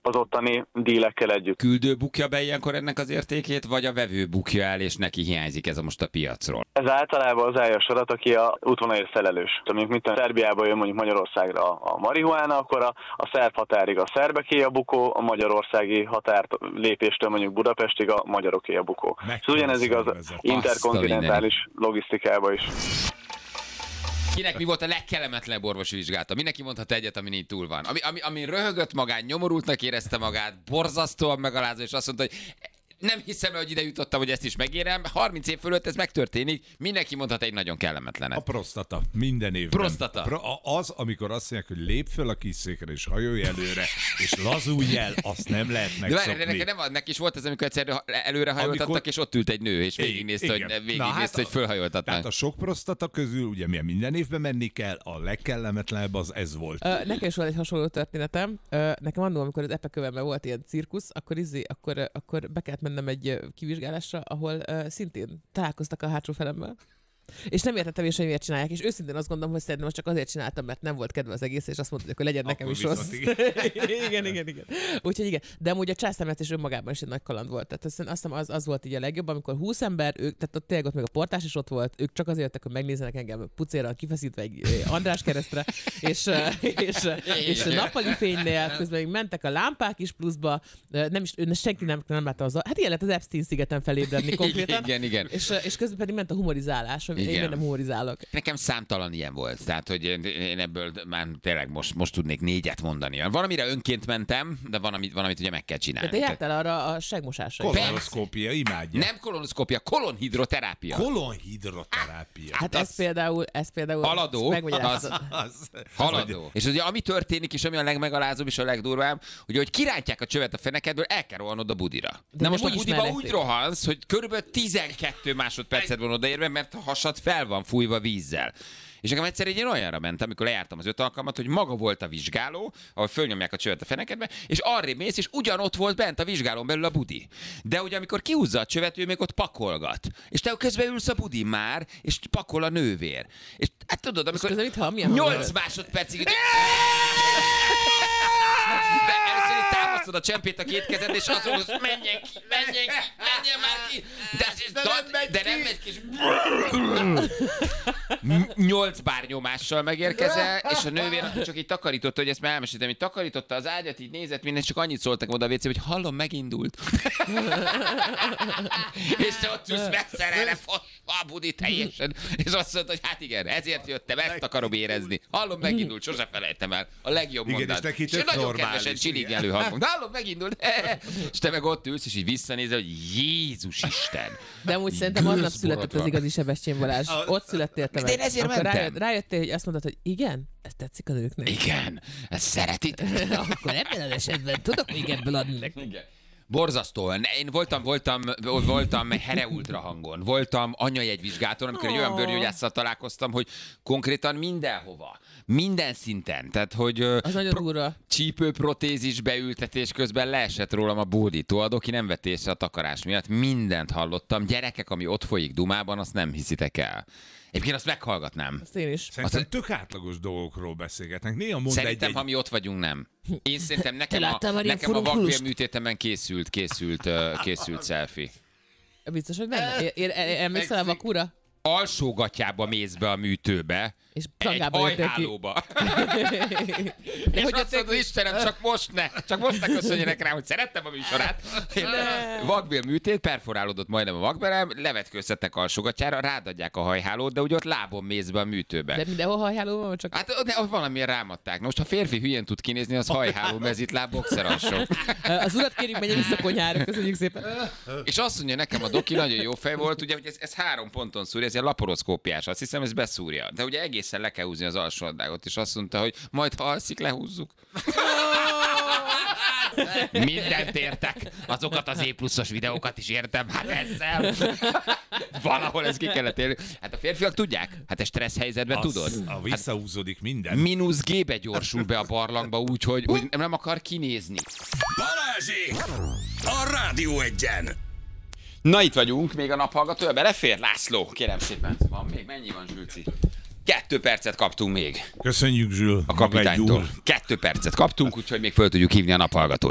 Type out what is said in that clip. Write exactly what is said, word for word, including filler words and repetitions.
az ottani dílekkel együtt. Küldő bukja be ilyenkor ennek az értékét, vagy a vevő bukja el, és neki hiányzik ez a most a piacról? Ez általában az eljas adat, aki a útvonalért felelős. Amíg mint a Szerbiából jön mondjuk Magyarországra a marihuána, akkor a, a szerb határig a szerbeké a bukó, a magyarországi határt lépéstől mondjuk Budapestig a magyaroké a bukó. Szóval ugyanez igaz interkontinentális logisztikába is. Kinek mi volt a legkellemetlenebb orvosi vizsgálata? Mindenki mondhat egyet, ami így túl van. Ami, ami, ami röhögött magán, nyomorultnak érezte magát, borzasztóan megalázó, és azt mondta, hogy nem hiszem, hogy ide jutottam, hogy ezt is megérem. harminc év fölött ez megtörténik. Mindenki mondhat egy nagyon kellemetlenet. A prostata. Minden évben. Prostata. Pro, az, amikor azt mondják, hogy lép föl a kis székre, és hajolj előre, és lazulj el, azt nem lehet megszokni. De várj, nem, neki is volt ez, amikor egyszer előre hajoltattak, amikor... és ott ült egy nő, és végignézte, hogy, végignézte, hát hogy fölhajoltatnak. Tehát a sok prostata közül, ugye milyen minden évben menni kell, a legkellemetlenebb az ez volt. Uh, nekem is volt egy hasonló történetem. Uh, nekem annól, amikor az epekövemben volt ilyen cirkusz, akkor, izé, akkor, akkor be kellett mennem egy kivizsgálásra, ahol uh, szintén találkoztak a hátsó felemmel. És nem értettem is, hogy miért csinálják, és őszintén azt gondolom, hogy szerintem most csak azért csináltam, mert nem volt kedve az egész, és azt mondta, hogy akkor legyen nekem akkor is rossz. Igen. igen, igen, igen. Úgyhogy igen. De amúgy a császármetszés önmagában is egy nagy kaland volt. Tehát azt hiszem az, az volt így a legjobb, amikor húsz ember, ők, tehát ott tényleg ott még a portás is ott volt, ők csak azért jöttek, hogy megnézzenek engem pucéran kifeszítve egy András keresztre, és, és, és nappali fénynél, közben még mentek a lámpák is pluszba, nem is, senki nem, nem látta az, hát ilyen lett az Epstein-szigeten felébredni konkrétan. Igen, igen. És, és közben pedig ment a humorizálás. Én nem humorizálok. Nekem számtalan ilyen volt. Tehát, hogy én ebből már tényleg most, most tudnék négyet mondani. Van, amire önként mentem, de van, amit, van, amit ugye meg kell csinálni. De te jártál arra a segmosásra. Kolonoszkópia, imádja. Nem kolonoszkópia, kolonhidroterápia. Kolonhidroterápia. Hát ez például, ez például... Haladó. Az, az, haladó. És ugye ami történik, és ami a legmegalázóbb és a legdurvább, ugye, hogy kirántják a csövet a fenekedből, el kell rohannod a budira. De Na most a budiba úgy rohansz, hogy körülbelül tizenkét másodpercet van odaérve, mert a hasad fel van fújva vízzel. És nekem egyszer egy olyanra mentem, amikor lejártam az öt alkalmat, hogy maga volt a vizsgáló, ahol fölnyomják a csövet a fenekedbe, és arrébb mész, és ugyanott volt bent a vizsgálón belül a budi. De ugye amikor kihúzza a csövet, ő még ott pakolgat. És te közben ülsz a budin már, és pakol a nővér. És hát tudod, amikor nyolc másodpercig... De először itt támasztod a csempét a két kezed, és azon, hogy menjen ki, menjen ki, menjen már ki. De, de, de, de nem megy ki, nyolc bár nyomással megérkezel, és a nővér akkor csak így takarította, hogy ezt már elmesítem, így takarította az ágyat, így nézett mindent, csak annyit szóltak oda a vécébe, hogy hallom, megindult. És te ott ülsz messzerre, fosva a budi teljesen, és azt mondta, hogy hát igen, ezért jöttem, ezt akarom érezni. Hallom, megindult, sose felejtem el. A legjobb igen, mondat. És, és nagyon kedvesen csiligelő hangom. De hallom, megindult. És te meg ott ülsz, és így visszanézel, hogy Jézus Isten. De amúgy szerintem aznap született az igazi Sebestyén Balázs. Ott születtél te meg. De én ezért akkor mentem. Rájött, rájöttél, hogy azt mondtad, hogy igen, ez tetszik a nőknek. Igen, ezt szeretit. Akkor ebben az esetben tudok még ebből adni nekik. Igen. Borzasztóan. Én voltam, voltam, voltam Here Ultra hangon, voltam anyajegyvizsgáton, amikor egy olyan bőrgyógyásszal találkoztam, hogy konkrétan mindenhova, minden szinten, tehát hogy az nagyon durva. Csípőprotézis beültetés közben leesett rólam a bódító, a doki nem vett észre a takarás miatt, mindent hallottam. Gyerekek, ami ott folyik Dumában, azt nem hiszitek el. Egyébként azt meghallgatnám. Azt én is. Szerintem azt tök átlagos dolgokról beszélgetnek. Néha mond szerintem, egy, ha mi ott vagyunk, nem. Én szerintem nekem a, nekem a vakbélműtétemen készült, készült, uh, készült selfie. Biztos, hogy benne? Emlékszel a vakúra? Alsógatjába mész be a műtőbe, és egy hajhálóba. És azt mondod, Istenem, csak most ne, csak most ne köszönjenek rá, hogy szerettem a műsorát. Vakbél műtét, perforálódott majdnem a vakbélem, levetkőztettek alsógatjára, rádadják a hajhálót, de úgy ott lábon mész be a műtőbe. De mindenhol hajháló van, csak... Hát de valamilyen rámadták. Most ha férfi hülyén tud kinézni, az hajháló, mezitláb, boxer alsó. Az urat kérjük, menjen vissza konyhára, köszönjük szépen. És azt mondja nekem, a doki nagyon jó fej volt, ugye, hogy ez, ez három ponton szúrja, ez ilyen laparoszkópiás, azt hiszem, ez beszúrja. De ugye egészen le kell húzni az alsóaddágot, és azt mondta, hogy majd ha alszik, lehúzzuk. Mindent értek. Azokat az E pluszos videókat is értem. Hát ezzel. Valahol ez ki kellett érni. Hát a férfiak tudják. Hát a stressz helyzetben az, tudod. A visszahúzódik hát minden. Mínusz G-be gyorsul be a barlangba úgy, hogy, hogy nem akar kinézni. Balázsék! A Rádió Egyen! Na itt vagyunk, még a naphallgatója. Belefér? László, kérem szépen. Van még? Mennyi van, Zsülci? Kettő percet kaptunk még. Köszönjük, Zsül. A kapitánytól. Kettő percet kaptunk, úgyhogy még föl tudjuk hívni a naphallgatóját.